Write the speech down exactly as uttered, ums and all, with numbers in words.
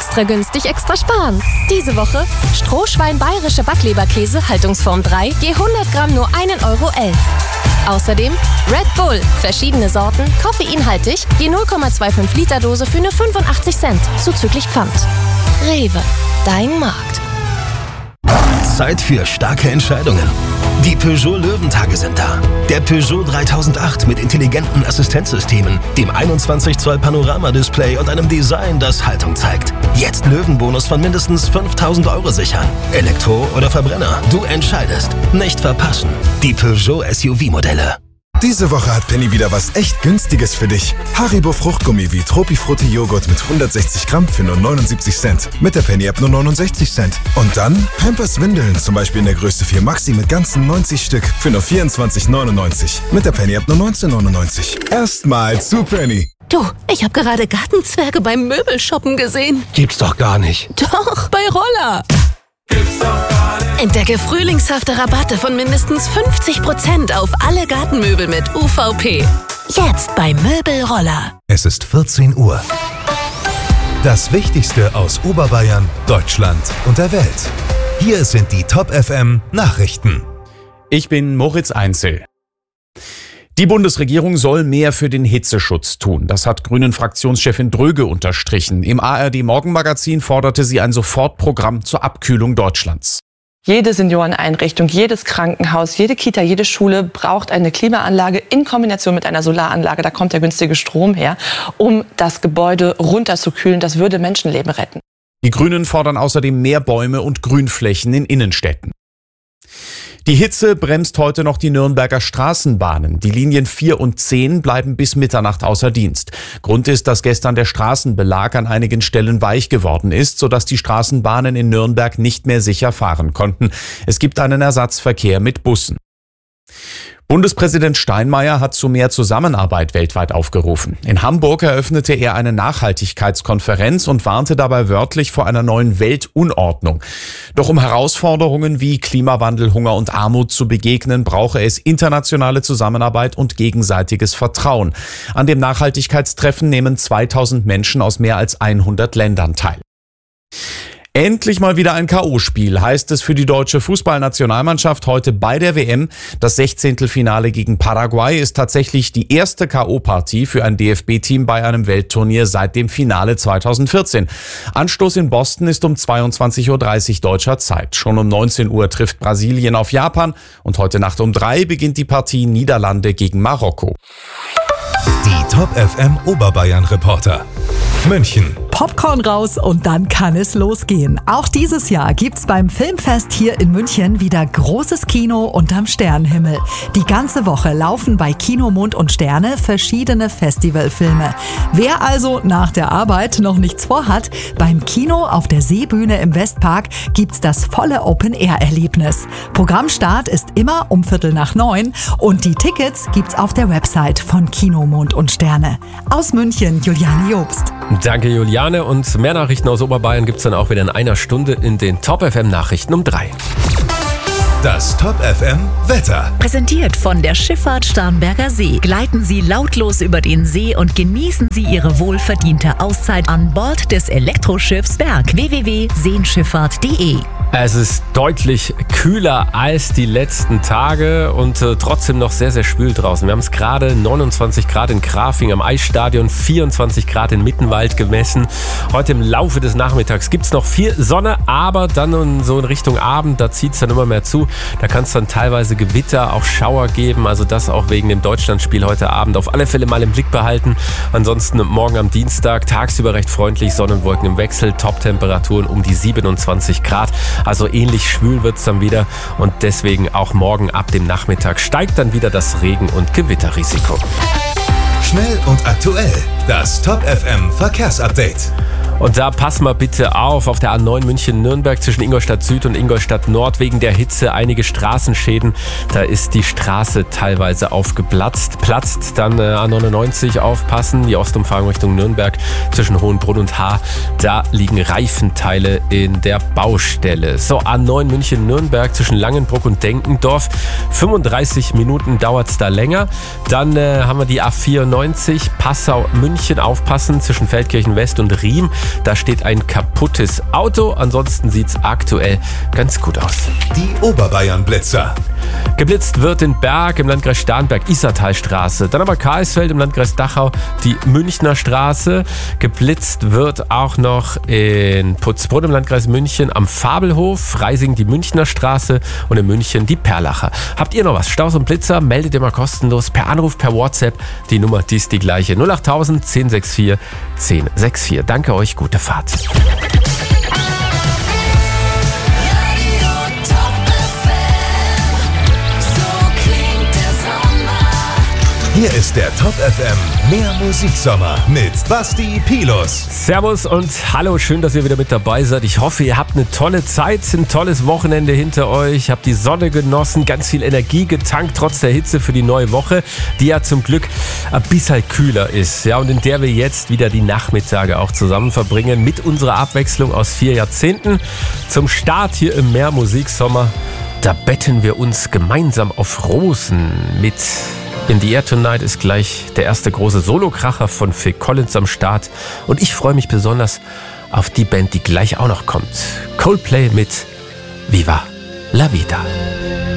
extra günstig, extra sparen. Diese Woche Strohschwein bayerische Backleberkäse, Haltungsform drei, je hundert Gramm nur ein Euro elf. Außerdem Red Bull, verschiedene Sorten, koffeinhaltig, je null Komma fünfundzwanzig Liter Dose für nur fünfundachtzig Cent, zuzüglich Pfand. Rewe, dein Markt. Zeit für starke Entscheidungen. Die Peugeot Löwentage sind da. Der Peugeot dreitausendacht mit intelligenten Assistenzsystemen, dem einundzwanzig Zoll Panorama-Display und einem Design, das Haltung zeigt. Jetzt Löwenbonus von mindestens fünftausend Euro sichern. Elektro oder Verbrenner, du entscheidest. Nicht verpassen. Die Peugeot S U V-Modelle. Diese Woche hat Penny wieder was echt Günstiges für dich. Haribo Fruchtgummi wie Tropifrutti Joghurt mit hundertsechzig Gramm für nur neunundsiebzig Cent. Mit der Penny-App nur neunundsechzig Cent. Und dann Pampers Windeln, zum Beispiel in der Größe vier Maxi mit ganzen neunzig Stück für nur vierundzwanzig neunundneunzig. Mit der Penny-App nur neunzehn neunundneunzig. Erstmal zu Penny. Du, ich habe gerade Gartenzwerge beim Möbelshoppen gesehen. Gibt's doch gar nicht. Doch, bei Roller. Gibt's doch gar nicht. Entdecke frühlingshafte Rabatte von mindestens fünfzig Prozent auf alle Gartenmöbel mit U V P. Jetzt bei Möbelroller. Es ist vierzehn Uhr. Das Wichtigste aus Oberbayern, Deutschland und der Welt. Hier sind die Top F M Nachrichten. Ich bin Moritz Einzel. Die Bundesregierung soll mehr für den Hitzeschutz tun. Das hat Grünen-Fraktionschefin Dröge unterstrichen. Im A R D-Morgenmagazin forderte sie ein Sofortprogramm zur Abkühlung Deutschlands. Jede Senioreneinrichtung, jedes Krankenhaus, jede Kita, jede Schule braucht eine Klimaanlage in Kombination mit einer Solaranlage. Da kommt der günstige Strom her, um das Gebäude runterzukühlen. Das würde Menschenleben retten. Die Grünen fordern außerdem mehr Bäume und Grünflächen in Innenstädten. Die Hitze bremst heute noch die Nürnberger Straßenbahnen. Die Linien vier und zehn bleiben bis Mitternacht außer Dienst. Grund ist, dass gestern der Straßenbelag an einigen Stellen weich geworden ist, sodass die Straßenbahnen in Nürnberg nicht mehr sicher fahren konnten. Es gibt einen Ersatzverkehr mit Bussen. Bundespräsident Steinmeier hat zu mehr Zusammenarbeit weltweit aufgerufen. In Hamburg eröffnete er eine Nachhaltigkeitskonferenz und warnte dabei wörtlich vor einer neuen Weltunordnung. Doch um Herausforderungen wie Klimawandel, Hunger und Armut zu begegnen, brauche es internationale Zusammenarbeit und gegenseitiges Vertrauen. An dem Nachhaltigkeitstreffen nehmen zweitausend Menschen aus mehr als hundert Ländern teil. Endlich mal wieder ein K O-Spiel, heißt es für die deutsche Fußballnationalmannschaft heute bei der W M. Das Sechzehntelfinale gegen Paraguay ist tatsächlich die erste K O-Partie für ein D F B-Team bei einem Weltturnier seit dem Finale zweitausendvierzehn. Anstoß in Boston ist um zweiundzwanzig Uhr dreißig deutscher Zeit. Schon um neunzehn Uhr trifft Brasilien auf Japan und heute Nacht um drei beginnt die Partie Niederlande gegen Marokko. Die Top F M Oberbayern Reporter. München. Popcorn raus und dann kann es losgehen. Auch dieses Jahr gibt's beim Filmfest hier in München wieder großes Kino unterm Sternenhimmel. Die ganze Woche laufen bei Kino Mond und Sterne verschiedene Festivalfilme. Wer also nach der Arbeit noch nichts vorhat, beim Kino auf der Seebühne im Westpark gibt's das volle Open-Air-Erlebnis. Programmstart ist immer um Viertel nach neun und die Tickets gibt's auf der Website von Kino Mond und Sterne. Aus München, Juliane Jobst. Danke, Juliane. Und mehr Nachrichten aus Oberbayern gibt's dann auch wieder in einer Stunde in den Top F M Nachrichten um drei. Das Top F M Wetter. Präsentiert von der Schifffahrt Starnberger See. Gleiten Sie lautlos über den See und genießen Sie Ihre wohlverdiente Auszeit an Bord des Elektroschiffs Berg. w w w punkt seenschifffahrt punkt de. Es ist deutlich kühler als die letzten Tage und äh, trotzdem noch sehr, sehr schwül draußen. Wir haben es gerade neunundzwanzig Grad in Grafing am Eisstadion, vierundzwanzig Grad in Mittenwald gemessen. Heute im Laufe des Nachmittags gibt es noch viel Sonne, aber dann so in Richtung Abend, da zieht es dann immer mehr zu. Da kann es dann teilweise Gewitter, auch Schauer geben. Also das auch wegen dem Deutschlandspiel heute Abend auf alle Fälle mal im Blick behalten. Ansonsten morgen am Dienstag tagsüber recht freundlich, Sonnenwolken im Wechsel, Top-Temperaturen um die siebenundzwanzig Grad. Also ähnlich schwül wird es dann wieder und deswegen auch morgen ab dem Nachmittag steigt dann wieder das Regen- und Gewitterrisiko. Schnell und aktuell, das Top F M Verkehrsupdate. Und da pass mal bitte auf, auf der A neun München-Nürnberg zwischen Ingolstadt Süd und Ingolstadt Nord wegen der Hitze einige Straßenschäden. Da ist die Straße teilweise aufgeplatzt. Platzt dann äh, A neunundneunzig aufpassen, die Ostumfahrung Richtung Nürnberg zwischen Hohenbrunn und Haar. Da liegen Reifenteile in der Baustelle. So, A neun München-Nürnberg zwischen Langenbruck und Denkendorf. fünfunddreißig Minuten dauert es da länger. Dann äh, haben wir die A vierundneunzig Passau-München aufpassen zwischen Feldkirchen West und Riem. Da steht ein kaputtes Auto. Ansonsten sieht es aktuell ganz gut aus. Die Oberbayern-Blitzer. Geblitzt wird in Berg im Landkreis Starnberg, Isartalstraße. Dann aber Karlsfeld im Landkreis Dachau, die Münchner Straße. Geblitzt wird auch noch in Putzbrunn im Landkreis München am Fabelhof, Freising die Münchner Straße und in München die Perlacher. Habt ihr noch was? Staus und Blitzer? Meldet ihr mal kostenlos per Anruf, per WhatsApp. Die Nummer, die ist die gleiche. null acht null null eins null sechs vier eins null sechs vier. Danke euch, gute Fahrt. Hier ist der Top F M Mehr Musiksommer mit Basti Pilus. Servus und hallo, schön, dass ihr wieder mit dabei seid. Ich hoffe, ihr habt eine tolle Zeit, ein tolles Wochenende hinter euch, habt die Sonne genossen, ganz viel Energie getankt, trotz der Hitze für die neue Woche, die ja zum Glück ein bisschen kühler ist. Ja, und in der wir jetzt wieder die Nachmittage auch zusammen verbringen mit unserer Abwechslung aus vier Jahrzehnten. Zum Start hier im Mehr Musiksommer, da betten wir uns gemeinsam auf Rosen mit... In the Air Tonight ist gleich der erste große Solokracher von Phil Collins am Start. Und ich freue mich besonders auf die Band, die gleich auch noch kommt. Coldplay mit Viva la Vida.